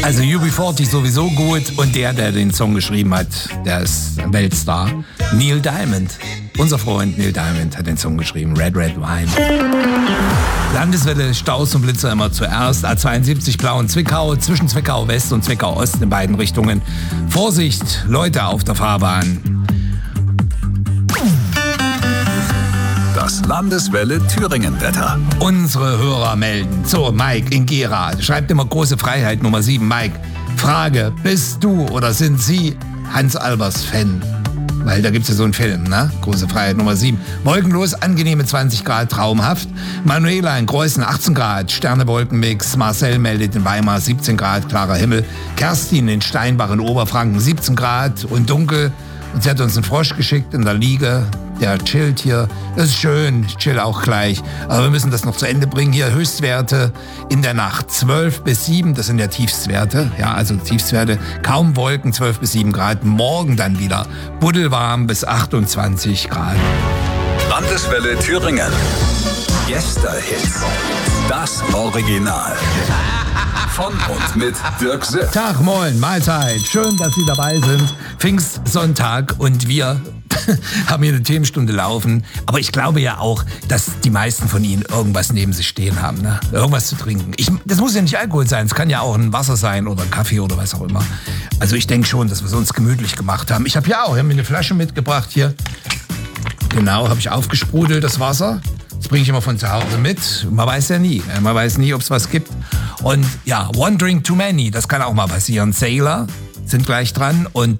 Also UB40 sowieso gut und der den Song geschrieben hat, der ist ein Weltstar. Neil Diamond. Unser Freund Neil Diamond hat den Song geschrieben, Red Red Wine. Landeswelle, Staus und Blitzer immer zuerst. A72 Blau und Zwickau, zwischen Zwickau West und Zwickau Ost in beiden Richtungen. Vorsicht, Leute auf der Fahrbahn. Das Landeswelle Thüringen-Wetter. Unsere Hörer melden. So, Mike in Gera schreibt immer Große Freiheit Nummer 7. Mike, Frage, bist du oder sind Sie Hans Albers Fan? Weil da gibt's ja so einen Film, ne? Große Freiheit Nummer 7. Wolkenlos, angenehme 20 Grad, traumhaft. Manuela in Greußen 18 Grad, Sterne-Wolkenmix. Marcel meldet in Weimar 17 Grad, klarer Himmel. Kerstin in Steinbach in Oberfranken 17 Grad und dunkel. Und sie hat uns einen Frosch geschickt in der Liege. Der chillt hier. Das ist schön, ich chill auch gleich. Aber wir müssen das noch zu Ende bringen. Hier Höchstwerte in der Nacht 12 bis 7. Das sind ja Tiefstwerte. Ja, also Tiefstwerte. Kaum Wolken, 12 bis 7 Grad. Morgen dann wieder buddelwarm bis 28 Grad. Landeswelle Thüringen. Gästehits. Das Original. Von und mit Dirk Sipp. Tag, moin, Mahlzeit. Schön, dass Sie dabei sind. Pfingstsonntag und wir haben hier eine Themenstunde laufen. Aber ich glaube ja auch, dass die meisten von Ihnen irgendwas neben sich stehen haben. Ne? Irgendwas zu trinken. Das muss ja nicht Alkohol sein. Es kann ja auch ein Wasser sein oder ein Kaffee oder was auch immer. Also ich denke schon, dass wir es uns gemütlich gemacht haben. Ich habe ja auch mir eine Flasche mitgebracht hier. Genau, habe ich aufgesprudelt, das Wasser. Das bringe ich immer von zu Hause mit. Man weiß ja nie. Man weiß nie, ob es was gibt. Und ja, One Drink Too Many, das kann auch mal passieren. Sailor sind gleich dran und